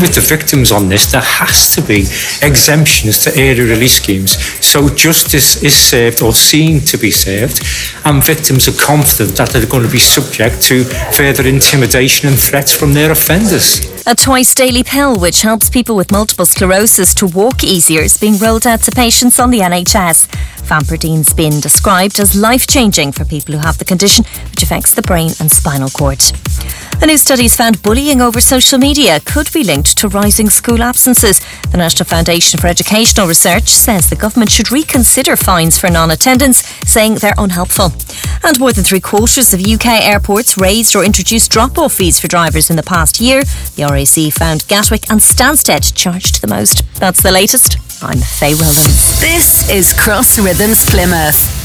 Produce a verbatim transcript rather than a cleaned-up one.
with the victims on this, there has to be exemptions to early release schemes, so justice is served or seen to be served, and victims are confident that they're going to be subject to further intimidation and threats from their offenders. A twice daily pill which helps people with multiple sclerosis to walk easier is being rolled out to patients on the N H S. Famperdine's been described as life-changing for people who have the condition, which affects the brain and spinal cord. A new study has found bullying over social media could be linked to rising school absences. The National Foundation for Educational Research says the government should reconsider fines for non-attendance, saying they're unhelpful. And more than three quarters of U K airports raised or introduced drop-off fees for drivers in the past year. The R A C found Gatwick and Stansted charged the most. That's the latest. I'm Faye Rowlands. This is Cross Rhythms Plymouth.